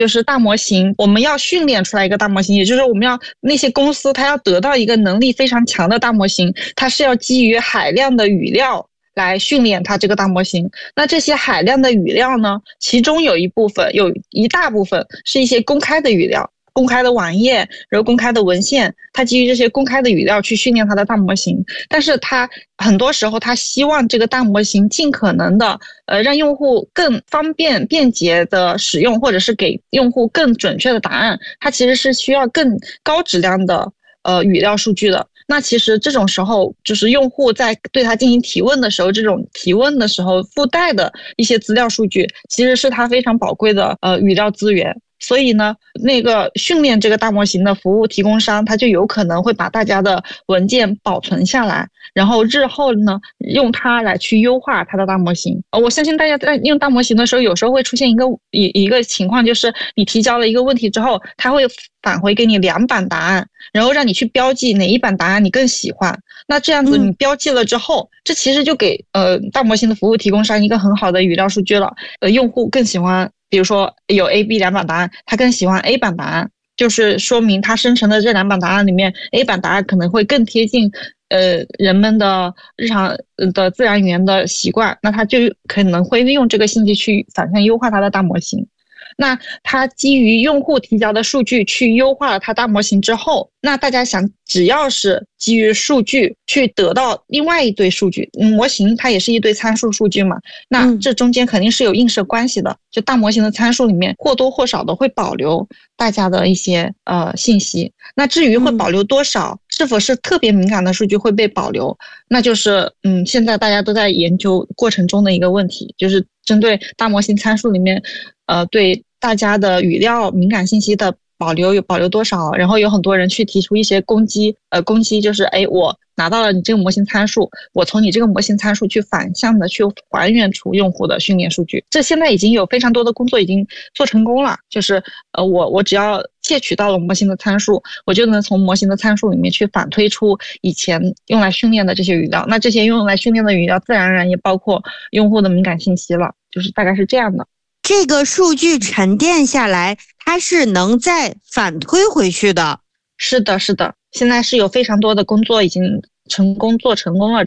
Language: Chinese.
就是大模型，我们要训练出来一个大模型，也就是我们要那些公司它要得到一个能力非常强的大模型，它是要基于海量的语料来训练它这个大模型。那这些海量的语料呢，其中有一大部分是一些公开的语料，公开的网页，然后公开的文献，它基于这些公开的语料去训练它的大模型。但是它很多时候它希望这个大模型尽可能的让用户更方便便捷的使用，或者是给用户更准确的答案，它其实是需要更高质量的语料数据的。那其实这种时候，就是用户在对它进行提问的时候，这种提问的时候附带的一些资料数据，其实是它非常宝贵的语料资源。所以呢，那个训练这个大模型的服务提供商，他就有可能会把大家的文件保存下来，然后日后呢，用它来去优化它的大模型。我相信大家在用大模型的时候，有时候会出现一个情况，就是你提交了一个问题之后，它会返回给你2版答案，然后让你去标记哪一版答案你更喜欢。那这样子你标记了之后，这其实就给大模型的服务提供商一个很好的语料数据了。用户更喜欢，比如说有 A、B 2版答案，他更喜欢 A 版答案，就是说明他生成的这2版答案里面 A 版答案可能会更贴近人们的日常的自然语言的习惯，那他就可能会利用这个信息去反向优化他的大模型。那它基于用户提交的数据去优化了它大模型之后，那大家想，只要是基于数据去得到另外一堆数据，模型它也是一堆参数数据嘛，那这中间肯定是有映射关系的，就大模型的参数里面或多或少的会保留大家的一些信息。那至于会保留多少，是否是特别敏感的数据会被保留，那就是现在大家都在研究过程中的一个问题，就是针对大模型参数里面对大家的语料敏感信息的保留多少，然后有很多人去提出一些攻击就是我拿到了你这个模型参数，我从你这个模型参数去反向的去还原出用户的训练数据。这现在已经有非常多的工作已经做成功了，就是我只要窃取到了模型的参数，我就能从模型的参数里面去反推出以前用来训练的这些语料，那这些用来训练的语料自然而然也包括用户的敏感信息了，就是大概是这样的。 这个数据沉淀下来，它是能再反推回去的。 是的，现在是有非常多的工作已经做成功了。